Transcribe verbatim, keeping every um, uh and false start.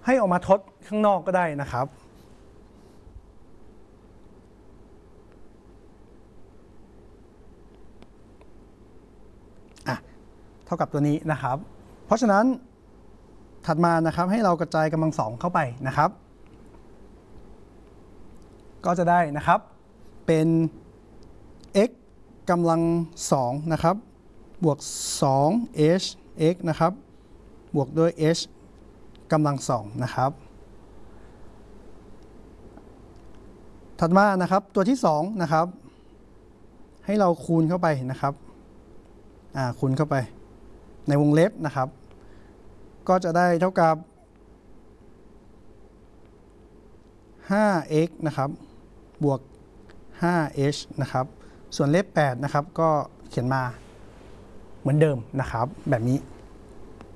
ให้ออกมาทดข้างนอกก็ได้นะครับอ่ะเท่ากับตัวนี้นะครับเพราะฉะนั้นถัดมานะครับให้เรากระจายกำลังสองเข้าไปนะครับก็จะได้นะครับเป็น x กำลังสองนะครับบวก สอง h x นะครับบวกด้วย h กำลังสองนะครับถัดมานะครับตัวที่สองนะครับให้เราคูณเข้าไปนะครับอ่าคูณเข้าไปในวงเล็บนะครับก็จะได้เท่ากับ ห้า x นะครับบวก ห้า h นะครับส่วนเลขแปดนะครับก็เขียนมาเหมือนเดิมนะครับแบบนี้